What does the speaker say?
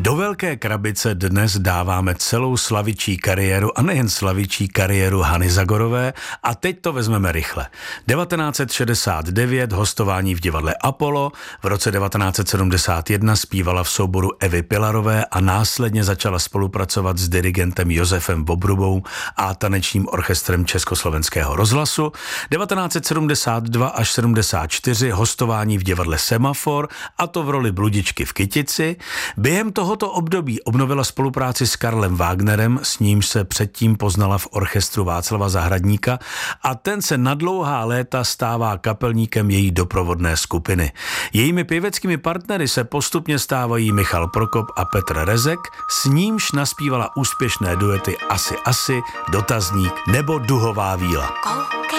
Do Velké krabice dnes dáváme celou slavičí kariéru a nejen slavičí kariéru Hany Zagorové a teď to vezmeme rychle. 1969 hostování v divadle Apollo, v roce 1971 zpívala v souboru Evy Pilarové a následně začala spolupracovat s dirigentem Josefem Bobrubou a tanečním orchestrem Československého rozhlasu. 1972 až 74 hostování v divadle Semafor, a to v roli bludičky v Kytici. Během tohoto období obnovila spolupráci s Karlem Wagnerem, s nímž se předtím poznala v orchestru Václava Zahradníka, a ten se na dlouhá léta stává kapelníkem její doprovodné skupiny. Jejími pěveckými partnery se postupně stávají Michal Prokop a Petr Rezek, s nímž naspívala úspěšné duety Asi, Dotazník nebo Duhová víla.